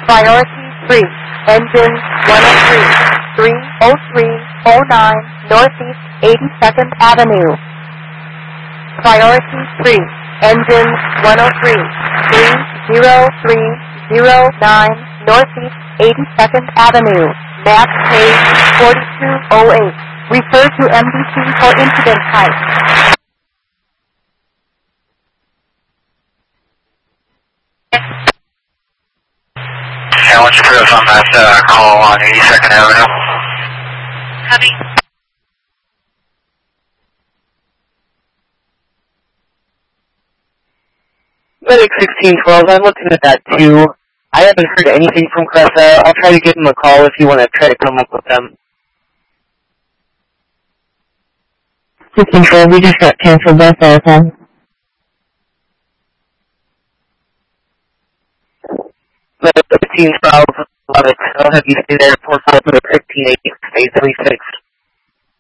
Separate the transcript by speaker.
Speaker 1: Priority 3, engine 103, 30309 Northeast 82nd Avenue. Priority 3, engine 103, 30309 Northeast 82nd Avenue. Map page 4208. Refer to MDC for incident type.
Speaker 2: Yeah, what's your proof on that call on 82nd Avenue?
Speaker 3: Copy.
Speaker 4: Medic 1612, I'm looking at that too. I haven't heard anything from Cressa. I'll try to give them a call if you want to try to come up with them. 1612, we just got canceled by Falcon. Medic 1512, love it. I'll have you stay there for 158, stay 36.